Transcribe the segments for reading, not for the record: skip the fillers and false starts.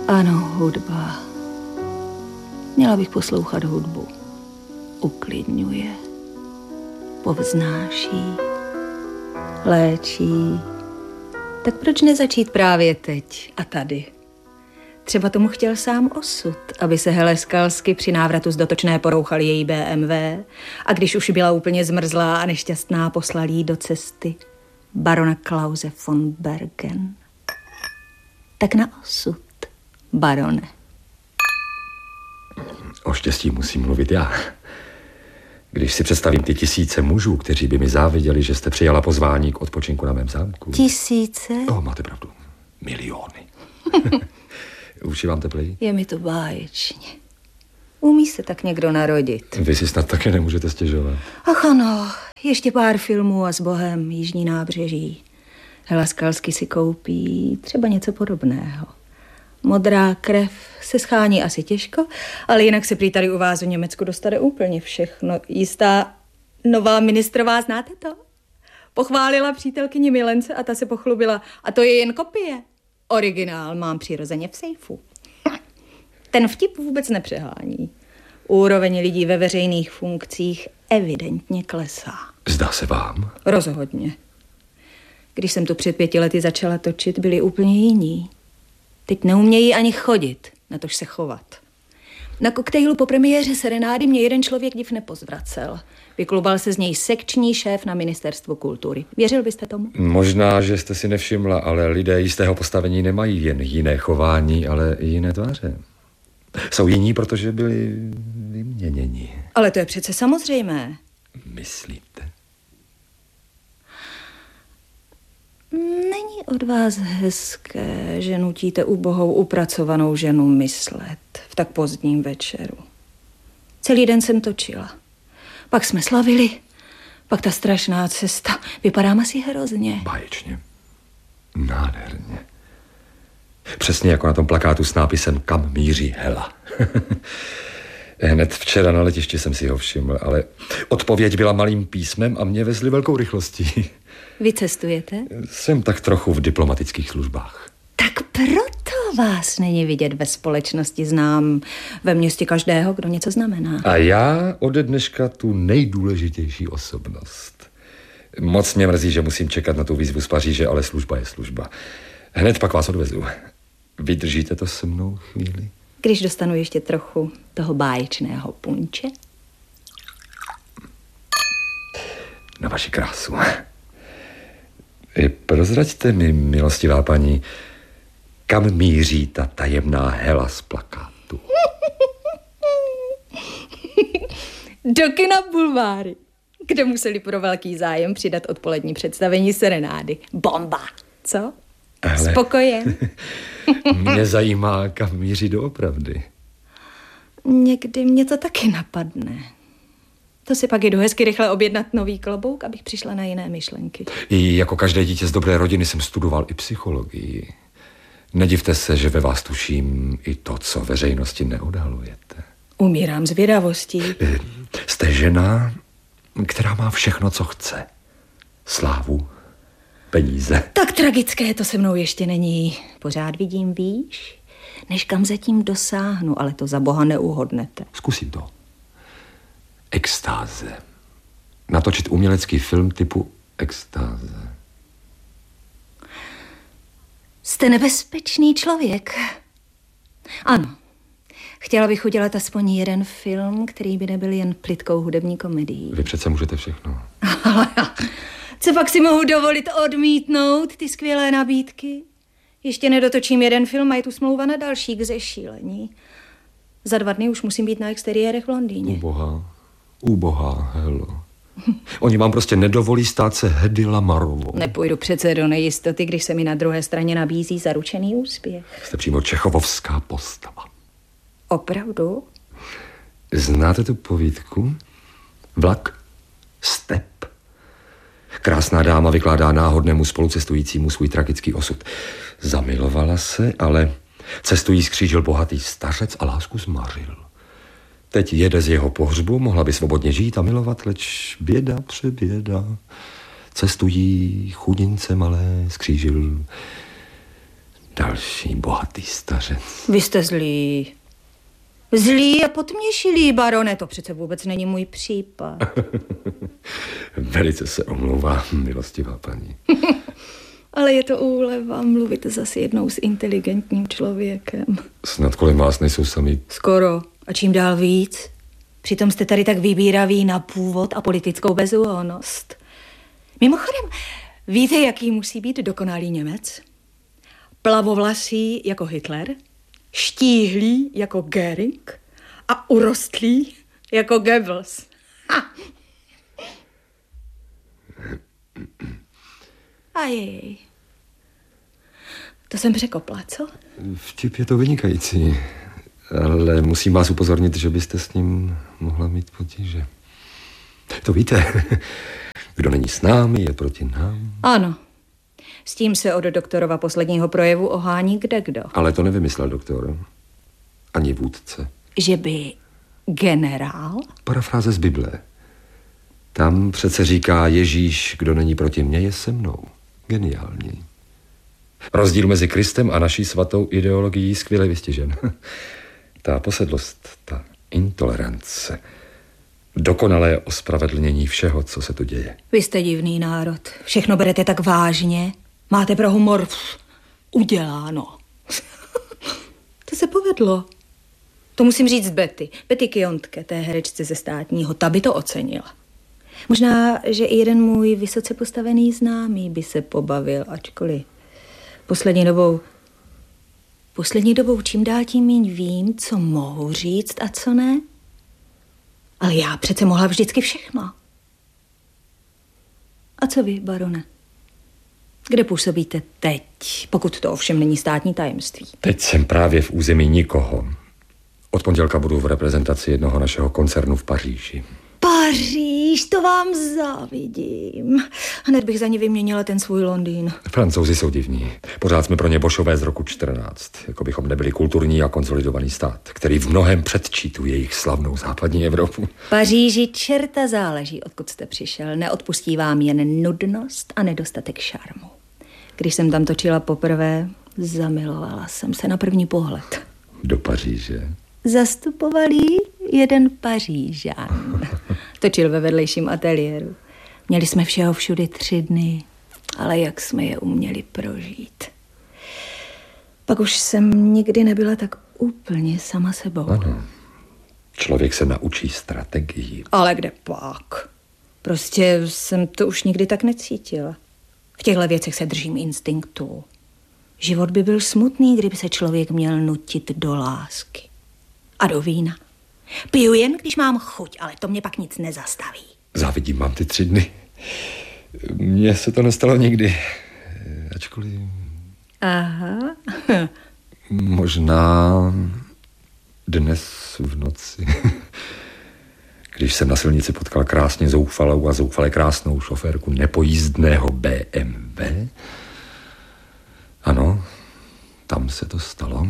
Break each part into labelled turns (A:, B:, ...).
A: Ano, hudba. Měla bych poslouchat hudbu. Uklidňuje, povznáší, léčí. Tak proč nezačít právě teď a tady? Třeba tomu chtěl sám osud, aby se Hele Skalsky při návratu z Dotočné porouchali její BMW a když už byla úplně zmrzlá a nešťastná, poslal jí do cesty barona Klause von Bergen. Tak na osud, barone.
B: O štěstí musím mluvit já. Když si představím ty tisíce mužů, kteří by mi záviděli, že jste přijala pozvání k odpočinku na mém zámku.
A: Tisíce?
B: Máte pravdu. Miliony. Už je vám tepleji?
A: Je mi to báječně. Umí se tak někdo narodit.
B: Vy si snad také nemůžete stěžovat.
A: Ach ano, ještě pár filmů a s Bohem Jižní nábřeží. Hela Skalsky si koupí třeba něco podobného. Modrá krev se schání asi těžko, ale jinak se prý tady u vás v Německu dostane úplně všechno. Jistá nová ministrová, znáte to? Pochválila přítelkyni milence a ta se pochlubila. A to je jen kopie. Originál mám přirozeně v sejfu. Ten vtip vůbec nepřehání. Úroveň lidí ve veřejných funkcích evidentně klesá.
B: Zdá se vám?
A: Rozhodně. Když jsem tu před 5 lety začala točit, byli úplně jiní. Teď neumějí ani chodit, natož se chovat. Na koktejlu po premiéře Serenády mě jeden člověk div nepozvracel. Vyklubal se z něj sekční šéf na Ministerstvu kultury. Věřil byste tomu?
B: Možná, že jste si nevšimla, ale lidé jistého postavení nemají jen jiné chování, ale i jiné tváře. Jsou jiní, protože byli vyměněni.
A: Ale to je přece samozřejmé.
B: Myslíte?
A: Není od vás hezké, že nutíte ubohou upracovanou ženu myslet v tak pozdním večeru. Celý den jsem točila. Pak jsme slavili, pak ta strašná cesta. Vypadám asi hrozně.
B: Báječně. Nádherně. Přesně jako na tom plakátu s nápisem Kam míří Hela. Hned včera na letišti jsem si ho všiml, ale odpověď byla malým písmem a mě vezli velkou rychlostí.
A: Vy cestujete?
B: Jsem tak trochu v diplomatických službách.
A: Tak proto vás není vidět ve společnosti. Znám ve městě každého, kdo něco znamená.
B: A já ode dneška tu nejdůležitější osobnost. Moc mě mrzí, že musím čekat na tu výzvu z Paříže, ale služba je služba. Hned pak vás odvezu. Vydržíte to se mnou chvíli?
A: Když dostanu ještě trochu toho báječného punče?
B: Na vaši krásu. Prozraďte mi, milostivá paní, kam míří ta tajemná Hela z plakátu?
A: Do kina Bulváry, kde museli pro velký zájem přidat odpolední představení Serenády. Bomba, co? Ale spokojen.
B: Mě zajímá, kam míří doopravdy.
A: Někdy mě to taky napadne. To si pak jdu hezky rychle objednat nový klobouk, abych přišla na jiné myšlenky.
B: I jako každé dítě z dobré rodiny jsem studoval i psychologii. Nedivte se, že ve vás tuším i to, co veřejnosti neodhalujete.
A: Umírám zvědavostí.
B: Jste žena, která má všechno, co chce. Slávu, peníze.
A: Tak tragické to se mnou ještě není. Pořád vidím výš, než kam zatím dosáhnu, ale to za boha neuhodnete.
B: Zkusím to. Extáze. Natočit umělecký film typu Extáze.
A: Jste nebezpečný člověk. Ano. Chtěla bych udělat aspoň jeden film, který by nebyl jen plitkou hudební komedií.
B: Vy přece můžete všechno.
A: Ale co pak si mohu dovolit odmítnout ty skvělé nabídky? Ještě nedotočím jeden film a je tu smlouva na další k zešílení. Za 2 dny už musím být na exteriérech v Londýně.
B: Ubohá, Helo. Oni vám prostě nedovolí stát se Hedy Lamarovou.
A: Nepůjdu přece do nejistoty, když se mi na druhé straně nabízí zaručený úspěch.
B: Jste přímo čechovovská postava.
A: Opravdu?
B: Znáte tu povídku? Vlak, step. Krásná dáma vykládá náhodnému spolucestujícímu svůj tragický osud. Zamilovala se, ale cestu jí skřížil bohatý stařec a lásku zmařil. Teď jede z jeho pohřbu, mohla by svobodně žít a milovat, leč běda přeběda. Cestu jí chudince malé skřížil Další bohatý stařec.
A: Vy jste zlý. Zlý a podměšilý, barone, to přece vůbec není můj případ.
B: Velice se omlouvám, milostivá paní.
A: Ale je to úleva mluvit zase jednou s inteligentním člověkem.
B: Snad kolem vás nejsou sami.
A: Skoro. A čím dál víc. Přitom jste tady tak vybíraví na původ a politickou bezúhonnost. Mimochodem, víte, jaký musí být dokonalý Němec? Plavovlasý jako Hitler, štíhlý jako Göring a urostlý jako Goebbels. Ha! Ajej. To jsem překopla, co?
B: Vtip je to vynikající, ale musím vás upozornit, že byste s ním mohla mít potíže. To víte, kdo není s námi, je proti nám.
A: Ano, s tím se od doktorova posledního projevu ohání kdekdo.
B: Ale to nevymyslel doktor, ani vůdce.
A: Že by generál?
B: Parafráze z Bible. Tam přece říká Ježíš, kdo není proti mně, je se mnou. Geniální. Rozdíl mezi Kristem a naší svatou ideologií skvěle vystižen. Ta posedlost, ta intolerance, dokonalé ospravedlnění všeho, co se tu děje.
A: Vy jste divný národ. Všechno berete tak vážně. Máte pro humor uděláno. To se povedlo. To musím říct Betty Kiontke, té herečce ze Státního. Ta by to ocenila. Možná, že i jeden můj vysoce postavený známý by se pobavil, ačkoliv poslední dobou čím dál tím míň vím, co mohu říct a co ne. Ale já přece mohla vždycky všechno. A co vy, barone? Kde působíte teď, pokud to ovšem není státní tajemství?
B: Teď jsem právě v území nikoho. Od pondělka budu v reprezentaci jednoho našeho koncernu v Paříži.
A: Paříž, to vám závidím. Hned bych za ně vyměnila ten svůj Londýn.
B: Francouzi jsou divní. Pořád jsme pro ně bošové z roku 14. Jako bychom nebyli kulturní a konsolidovaný stát, který v mnohem předčí tu jejich slavnou západní Evropu.
A: Paříži čerta záleží, odkud jste přišel. Neodpustí vám jen nudnost a nedostatek šarmu. Když jsem tam točila poprvé, zamilovala jsem se na první pohled.
B: Do Paříže?
A: Zastupovali jeden Pařížan. Točil ve vedlejším ateliéru. Měli jsme všeho všudy 3 dny, ale jak jsme je uměli prožít. Pak už jsem nikdy nebyla tak úplně sama sebou.
B: Ano. Člověk se naučí strategii.
A: Ale kde pak? Prostě jsem to už nikdy tak necítila. V těchto věcech se držím instinktu. Život by byl smutný, kdyby se člověk měl nutit do lásky. A do vína. Piju jen, když mám chuť, ale to mě pak nic nezastaví.
B: Závidím vám ty 3 dny. Mně se to nestalo nikdy. Ačkoliv...
A: Aha.
B: Možná dnes v noci. Když jsem na silnici potkal krásně zoufalou a zoufale krásnou šoférku nepojízdného BMW. Ano, tam se to stalo.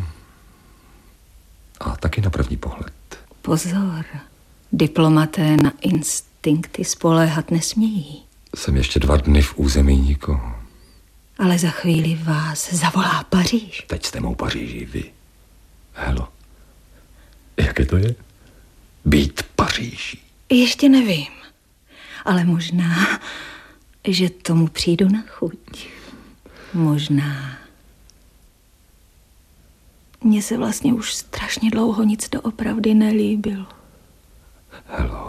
B: A taky na první pohled.
A: Pozor, diplomaté na instinkty spoléhat nesmějí.
B: Jsem ještě 2 dny v území nikoho.
A: Ale za chvíli vás zavolá Paříž.
B: Teď jste mou Paříži, vy. Helo, jaké to je? Být Paříží.
A: Ještě nevím, ale možná, že tomu přijdu na chuť. Možná. Mně se vlastně už strašně dlouho nic doopravdy nelíbilo.
B: Helo.